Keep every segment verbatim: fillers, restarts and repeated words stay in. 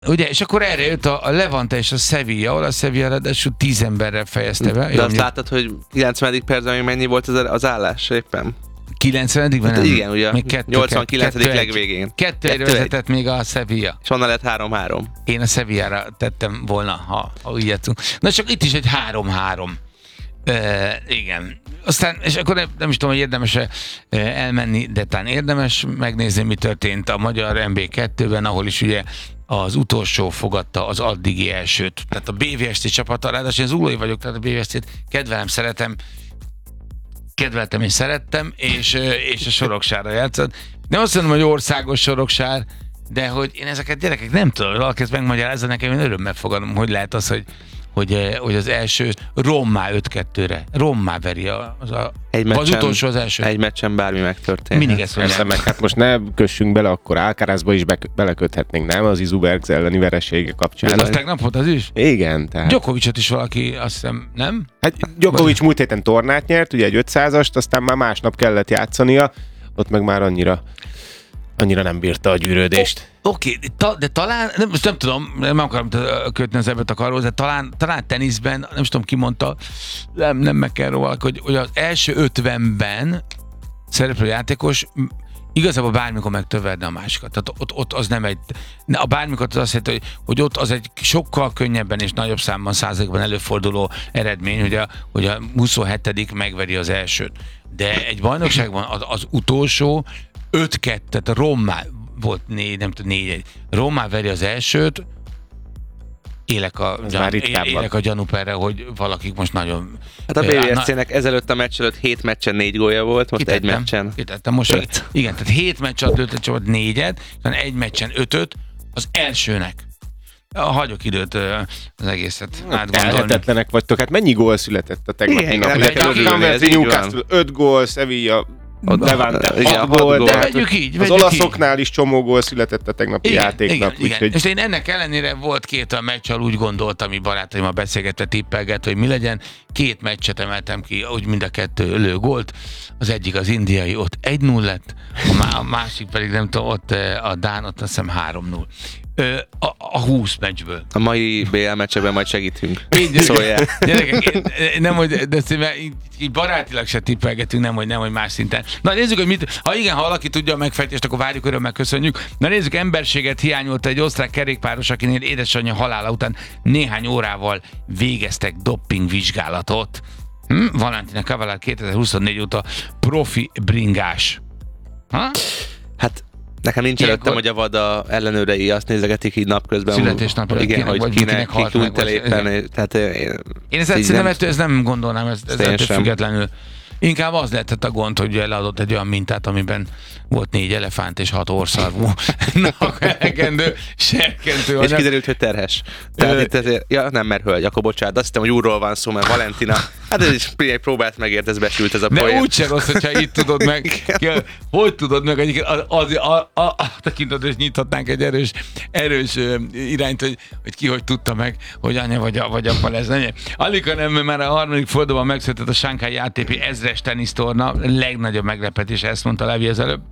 Ugye, és akkor erre jött a, a Levante és a Sevilla, ahol a Sevilla ráadásul tíz emberrel fejezte be. De azt mondjuk... láttad, hogy kilencvenedik percben még mennyi volt az, az állás éppen? kilencvenedik Hát nem? igen, ugye még kettő, nyolcvankilencedik kettő, legvégén. Kettőre vezetett még a Sevilla. És onnan lett három-három. Én a Sevillára tettem volna, ha, ha úgy játszunk. Na csak itt is egy három-három. E, igen. Aztán, és akkor nem, nem is tudom, hogy érdemes-e elmenni, de talán érdemes megnézni, mi történt a magyar em bé kettőben, ahol is ugye az utolsó fogadta az addigi elsőt. Tehát a bé vé es té csapata, ráadásul én zúlói vagyok, tehát a bé vé es tét kedvelem, szeretem, kedveltem és szerettem, és, és a Soroksára játszott. Nem azt mondom, hogy országos Soroksár, de hogy én ezeket gyerekek nem tudom, valaki ezt megmagyarázza nekem, én örömmel fogadom, hogy lehet az, hogy Hogy, hogy az első rommá öt kettőre, rommá veri az, a, egy meccsen, az utolsó az első. Egy meccsen bármi megtörtént. Mindig ezt mondják. Meg hát most ne kössünk bele, akkor Alcarazba is be, beleköthetnénk, nem? Az Izubergs elleni veresége kapcsán. Az tegnap volt az is? Igen, tehát. Djokovicot is valaki, azt hiszem, nem? Hát Djokovic múlt héten tornát nyert, ugye egy ötszázast, aztán már másnap kellett játszania, ott meg már annyira annyira nem bírta a gyűrődést. Oké, okay, ta, de talán, nem, nem tudom, nem akarom kötni az ebbet a karhoz, de talán, talán teniszben, nem tudom ki mondta, nem, nem meg kell róla, hogy, hogy az első ötvenben szereplő játékos igazából bármikor megtövelne a másikat. Tehát ott, ott az nem egy, a bármikor az azt jelenti, hogy, hogy ott az egy sokkal könnyebben és nagyobb számban, százalékban előforduló eredmény, hogy a, hogy a huszonhetedik megveri az elsőt. De egy bajnokságban az, az utolsó öt kettő, tehát a Rommá volt négy, nem tudom, négy egy. Rommá veri az elsőt, élek a, gyan, élek a gyanúp erre, hogy valakik most nagyon... Hát a bé vé es cének ezelőtt a meccs előtt hét meccsen négy gólja volt, most kitettem, egy meccsen kitettem, most öt. Igen, tehát hét meccs alatt lőtt egy négyet, egy meccsen ötöt, az elsőnek. Hagyok időt az egészet átgondolni. Elhetetlenek vagytok, hát mennyi gól született a tegnapi nap? öt gól, Sevilla... Levante, igen, gól, de vegyük így, az olaszoknál is csomó gól született a tegnapi igen, játéknap. Igen, igen. És én ennek ellenére volt két a meccs, ahol úgy gondoltam, ami barátaimmal beszélgetve, tippelget, hogy mi legyen. Két meccset emeltem ki, úgy mind a kettő lő gólt. Az egyik az indiai, ott egy null lett, a másik pedig nem tudom, ott a dán, ott azt hiszem három null. A, a húsz meccsből. A mai bé el meccsekben majd segítünk. Szóljál. Gyerekek, én, nem, hogy de szépen, így, így barátilag se tippelgetünk, nem, hogy nem, hogy más szinten. Na nézzük, hogy mit, ha igen, ha valaki tudja a megfejtést, akkor várjuk, örömmel köszönjük. Na nézzük, emberséget hiányolta egy osztrák kerékpáros, akinél édesanyja halála után néhány órával végeztek doppingvizsgálatot. Hm? Valentina Cavallari kétezer-huszonnégy óta profi bringás. Ha? Hát nekem nincs előttem, hogy a VADA ellenőrei azt nézegetik így napközben. Születésnapra. Igen, hogy kinek ki tűnt el éppen. Tehát én ezt szerintem nem, ezt nem gondolnám, ez, ez ettől függetlenül. Inkább az lehetett a gond, hogy leadott egy olyan mintát, amiben volt négy elefánt és hat orszarvú. Na, elegendő, serkentő. És kiderült, hogy terhes. Tehát itt ezért, ja nem, mert hölgy, akkor bocsánat, azt hittem, hogy úrról van szó, mert Valentina, hát ez is próbált megért, ez besült ez a poén. De úgyse rossz, hogyha itt tudod meg, hogy tudod meg, egyébként az, az, a, a, a tekintetben is nyithatnánk egy erős, erős irányt, hogy, hogy ki hogy tudta meg, hogy anya vagy, vagy apa lesz. Alig, nem, már a harmadik fordulóban megszületett a Shanghai á té pé ezres tenisztorna, legnagyobb meglepetés, ezt mondta Levi az előbb.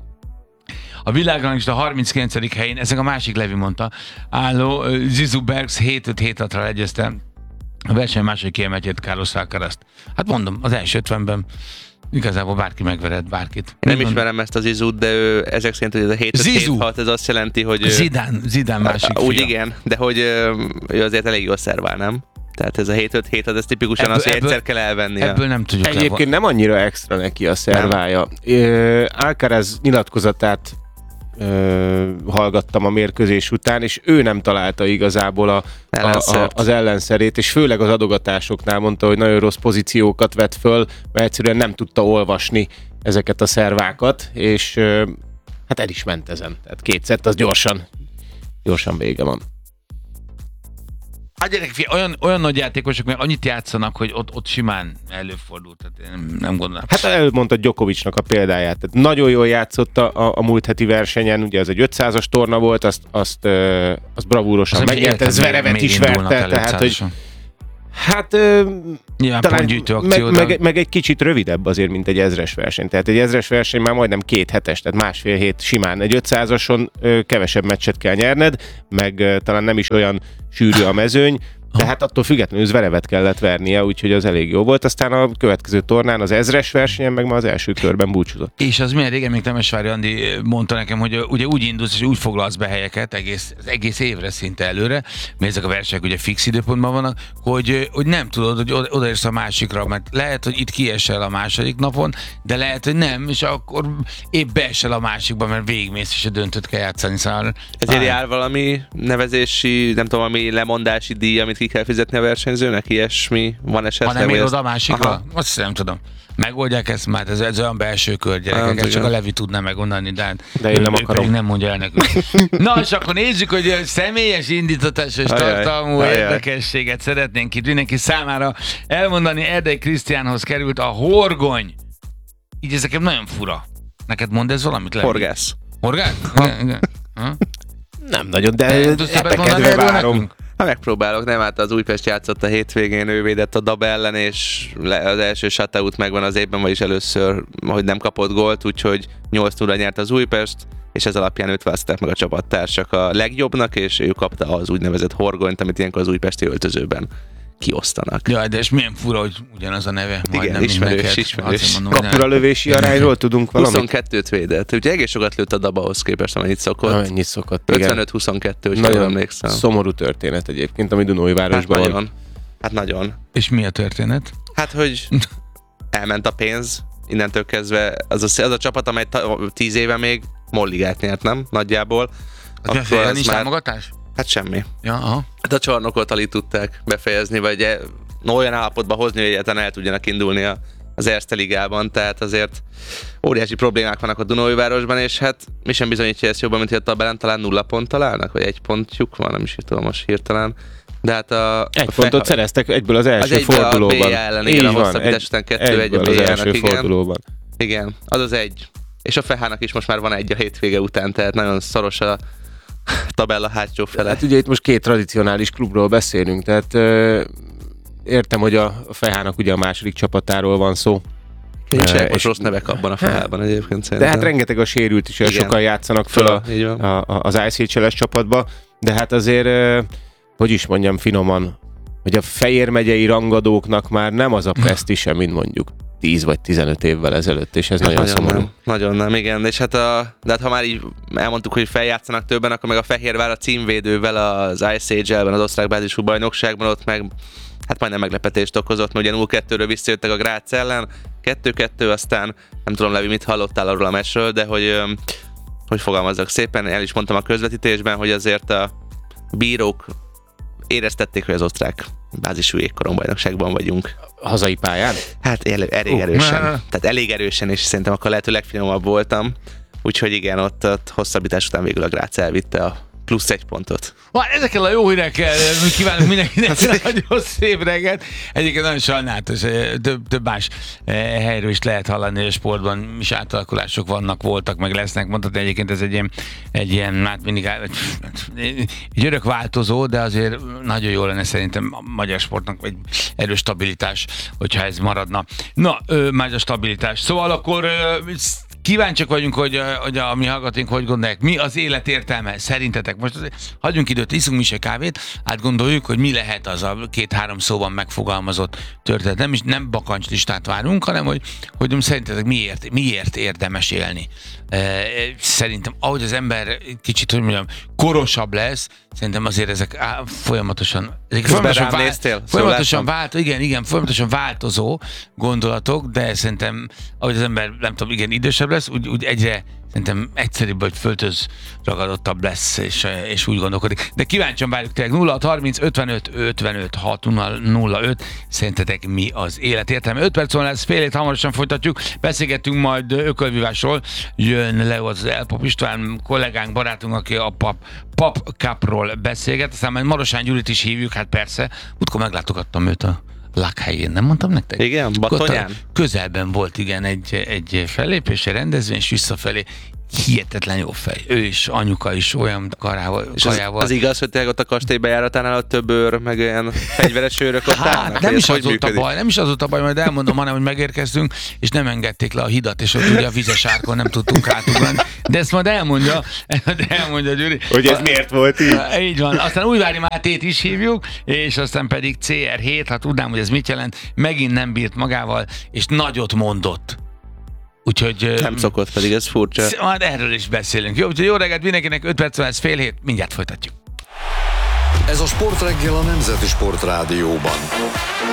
A világon is a harminckilencedik helyén, ezek a másik Levi mondta, álló Zizou Bergs hét öt hét hatra legyezte a verseny második kiemeltjét Carlos Alcarazt. Hát mondom, az első ötvenben igazából bárki megvered bárkit. Én nem ismerem ezt az Zizut, de ő ezek szerint, hogy ez a hét öt hét hat, ez azt jelenti, hogy... Zidane, Zidane másik úgy fia. Igen, de hogy ő azért elég jól szervál, nem? Tehát ez a hét öt hét, ez tipikusan ebből, az, hogy egyszer kell elvenni. Ebből nem tudjuk. Egyébként levon. Nem annyira extra neki a szervája. Alcaraz nyilatkozatát ö, hallgattam a mérkőzés után, és ő nem találta igazából a, a, a, az ellenszerét, és főleg az adogatásoknál mondta, hogy nagyon rossz pozíciókat vett föl, mert egyszerűen nem tudta olvasni ezeket a szervákat, és ö, hát el is ment ezen. Tehát két szett, az gyorsan, gyorsan vége van. Hát gyerek, olyan, olyan nagy játékosok, mert annyit játszanak, hogy ott, ott simán előfordult. Tehát én nem gondolom. Hát elmondta Djokovicnak a példáját. Tehát nagyon jól játszott a, a múlt heti versenyen, ugye az egy ötszázas torna volt, azt, azt, azt bravúrosan megnyerte, Zverevet is verte. Tehát, hogy Hát Nyilván talán pontgyűjtő meg, akció. meg, meg egy kicsit rövidebb azért, mint egy ezres verseny. Tehát egy ezres verseny már majdnem két hetes, tehát másfél hét simán. Egy ötszázason ö, kevesebb meccset kell nyerned, meg ö, talán nem is olyan sűrű a mezőny, de hát attól függetlenül zverevet kellett vernie, úgyhogy az elég jó volt. Aztán a következő tornán az ezres versenyen meg ma az első körben búcsúzott. És az milyen régen, még Temesvári Andi mondta nekem, hogy ugye úgy indulsz, és úgy foglalsz be helyeket egész, az egész évre szinte előre, mert ezek a versenyek ugye fix időpontban vannak, hogy, hogy nem tudod, hogy oda- odaérsz a másikra, mert lehet, hogy itt kiesel a második napon, de lehet, hogy nem, és akkor épp beesel a másikba, mert végigmész, és a döntőt kell játszani. Szóval, Ezért jár valami nevezési, nem tudom, valami lemondási díj, amit ki kell fizetni a versenyzőnek, ilyesmi van esetleg? ha nem ér vagy oda a ezt- másikra, Aha. azt nem tudom. Megoldják ezt már, ez, ez olyan belső kör, gyerekek, Ah, ezt csak igen. a Levi tudná megmondani, de, hát De én nem ő akarom. pedig nem mondja el nekünk. Na, és akkor nézzük, hogy személyes indítatásos Ajaj, tartalmú ajaj. érdekességet szeretnénk itt mindenki számára elmondani. Erdei Krisztiánhoz került a horgony. Így ez nekem nagyon fura. Neked mond ez valamit? Levi? Horgász. Horgász? Igen, igen. Ha? Nem nagyon, de Nem tudsz többet mondani epekedve erről várom. nekünk? Ha megpróbálok, nem, hát az Újpest játszott a hétvégén, ő védett a Dab ellen, és le- az első shutout megvan az évben, vagyis először, hogy nem kapott gólt, úgyhogy nyolc nulla nyert az Újpest, és ez alapján őt választották meg a csapattársak a legjobbnak, és ő kapta az úgynevezett horgonyt, amit ilyenkor az újpesti öltözőben kiosztanak. Jaj, de és milyen fura, hogy ugyanaz a neve. Igen, majdnem, mint ismerős, neked. ismerős. Azt mondom, hogy Kapura lövési arányról tudunk valamit? huszonkettőt védett, úgyhogy egész sokat lőtt a Dab ahhoz képest, amennyit szokott. Amennyit szokott, igen. ötvenöt huszonkettő, hogyha jól Nagyon emlékszem. szomorú történet egyébként, ami Dunói Hát városban van. nagyon. Hát nagyon. És mi a történet? Hát, hogy elment a pénz, innentől kezdve az a, az a csapat, amely ta, tíz éve még molligát nyert, nem? Nagyjából. Akkor Akkor ez nincs már, támogatás? hát semmi. Ja, aha. Hát a csarnokot alig tudták befejezni, vagy e, olyan állapotba hozni, hogy egyáltalán el tudjanak indulni a, az Erste Ligában, tehát azért óriási problémák vannak a Dunaújvárosban, és hát mi sem bizonyítja ezt jobban, mint hogy a tabellen talán nulla pont találnak, vagy egy pontjuk van, nem is tudom most hirtelen. De hát a... Egy a pontot fe- szereztek egyből az első az egyből fordulóban. a B ellen, igen, a hosszabbítás után kettő egy a egyből B az elnek, első igen. fordulóban. Igen, az az egy. És a Fehának is most már van egy a hétvége után, tehát nagyon szoros a tabella hátsó fele. Hát ugye itt most két tradicionális klubról beszélünk, tehát ö, értem, hogy a a Fehának ugye a második csapatáról van szó. Nincsenek és- most rossz nevek abban a Fehában egyébként De szerintem. hát rengeteg a sérült is, és Igen. sokan játszanak föl a, Így van. a, a, az i cé há el es csapatba, de hát azért, ö, hogy is mondjam finoman, hogy a Fejér megyei rangadóknak már nem az a presztise, mint mondjuk tíz vagy tizenöt évvel ezelőtt, és ez Hát nagyon, nagyon szomorú. nem, nagyon nem, igen. És hát, a, de hát ha már így elmondtuk, hogy feljátszanak többen, akkor meg a Fehérvár a címvédővel az i cé há el-ben, az osztrák bázisú bajnokságban, ott meg hát majdnem meglepetést okozott, mert ugye nulla kettőről visszajöttek a Grác ellen, kettő kettő, aztán nem tudom, Levi, mit hallottál arról a meccsről, de hogy, öm, hogy fogalmazzak szépen, el is mondtam a közvetítésben, hogy azért a bírók éreztették, hogy az osztrák bázisú jégkorongbajnokságban vagyunk. Hazai pályán? Hát elő, elég Ó, erősen. ne. Tehát elég erősen, és szerintem akkor lehető legfinomabb voltam. Úgyhogy igen, ott, ott hosszabbítás után végül a Grác elvitte a plusz egy pontot. Már ezekkel a jó hírekkel kívánunk mindenkinek nagyon szép reggelt. Egyébként nagyon sajnálatos, eh, több, több más eh, helyről is lehet hallani, hogy a sportban is átalakulások vannak, voltak, meg lesznek. Mondtad, egyébként ez egy ilyen, egy ilyen hát mindig egy örök változó, de azért nagyon jó lenne szerintem a magyar sportnak egy erős stabilitás, hogyha ez maradna. Na, ö, már a stabilitás. Szóval akkor ö, kíváncsiak vagyunk, hogy, hogy a mi hallgatóink hogy gondolják. Mi az élet értelme szerintetek? Most azért hagyjunk időt, iszunk mi se kávét, átgondoljuk, hogy mi lehet az a két-három szóban megfogalmazott történet. Nem is nem bakancslistát várunk, hanem hogy, hogy szerintetek miért, miért érdemes élni. Szerintem, ahogy az ember kicsit, hogy mondjam, korosabb lesz, szerintem azért ezek á, folyamatosan, ezek folyamatosan, rám vál, néztél? folyamatosan vált, igen, igen, folyamatosan változó gondolatok, de szerintem, ahogy az ember, nem tudom, igen, idősebb lesz, úgy, úgy egyre szerintem egyszerűbb, hogy föltöz ragadottabb lesz, és, és úgy gondolkodik. De kíváncsian várjuk tényleg nulla harminc ötvenöt ötvenöt hat nulla öt. Szerintetek mi az élet értelme? öt perc lesz, fél hét, hamarosan folytatjuk. Beszélgettünk majd ökölvívásról. Jön Leo az Elpap István, kollégánk, barátunk, aki a Pap, Pap Cupról beszélget. Aztán majd Marosán Gyurit is hívjuk, hát persze. Utkor meglátogattam őt a lakhelyén, nem mondtam nektek? Igen, Batonyán? Közelben volt, igen, egy, egy fellépés, egy rendezvény, és visszafelé hihetetlen jó fej. Ő is, anyuka is olyan karával. És az, kajával. az igaz, hogy tényleg ott a kastély bejáratánál ott több őr, meg olyan fegyveres őrök ott Hát állnak? nem Vagy is ez az hogy ott a működik? baj, nem is az ott a baj, majd elmondom, hanem, hogy megérkeztünk, és nem engedték le a hidat, és ott ugye a vizes árkon nem tudtunk átugrani. De ezt majd elmondja, elmondja Gyuri. Hogy ez miért volt így? Így van. Aztán Újvári Mátét is hívjuk, és aztán pedig cé er hét, ha tudnám, hogy ez mit jelent, megint nem bírt magával, és nagyot mondott. Úgyhogy... Nem szokott, pedig ez furcsa. Majd erről is beszélünk. Jó, úgyhogy jó reggelt mindenkinek, öt perc, ez fél hét, mindjárt folytatjuk. Ez a Sportreggel a Nemzeti Sportrádióban.